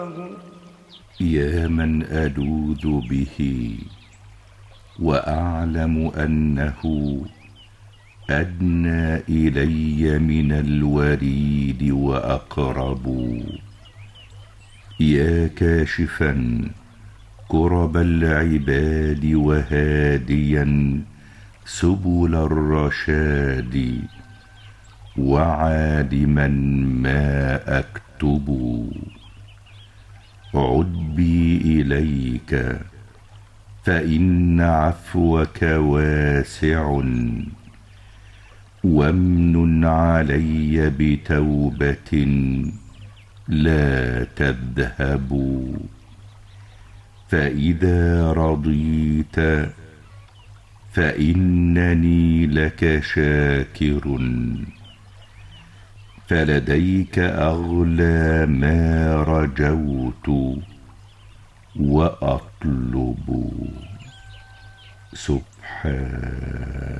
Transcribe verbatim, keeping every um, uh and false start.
يا من ألوذ به وأعلم أنه أدنى إلي من الوريد وأقرب، يا كاشفا كرب العباد وهاديا سبل الرشاد، وعالما ما أكتب، عد بي إليك فإن عفوك واسع، وامنن علي بتوبة لا تذهب، فإذا رضيت فإنني لك شاكر، فلديك أغلى ما رجوت وأطلب. سبحان